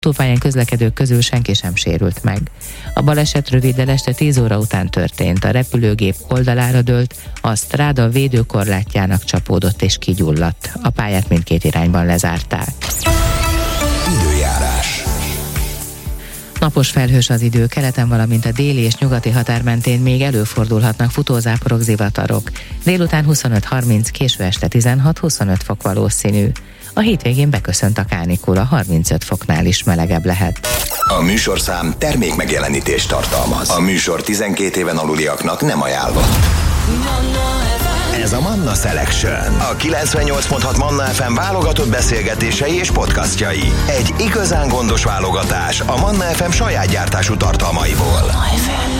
autópályán közlekedők közül senki sem sérült meg. A baleset röviddel este 10 óra után történt. A repülőgép oldalára dőlt, a stráda védőkorlátjának csapódott és kigyulladt. A pályát mindkét irányban lezárták. Időjárás. Napos felhős az idő, keleten, valamint a déli és nyugati határ mentén még előfordulhatnak futózáporok, zivatarok. Délután 25-30, késő este 16-25 fok valószínű. A hétvégén beköszönt a kánikula, 35 foknál is melegebb lehet. A műsorszám termék megjelenítést tartalmaz. A műsor 12 éven aluliaknak nem ajánlott. Ez a Manna Selection. A 98.6 Manna FM válogatott beszélgetései és podcastjai. Egy igazán gondos válogatás a Manna FM saját gyártású tartalmaiból.